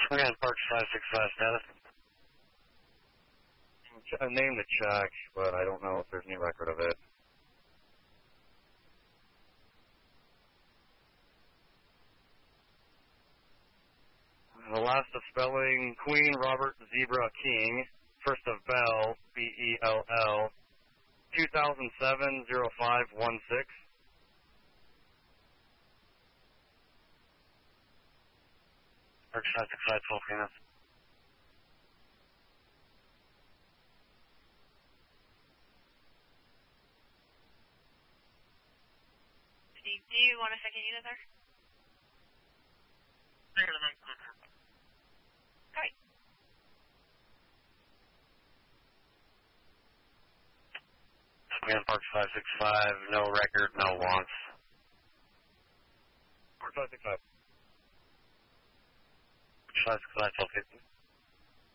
Again, Park 565 status. A name to check, but I don't know if there's any record of it. The last of spelling, Queen Robert Zebra King, first of Bell, B-E-L-L, 2007-0516. Park 565, 12 Venus. Do you want a second unit there? Alright. Again, Park 565, no record, no wants. Park 565. 565, 1250.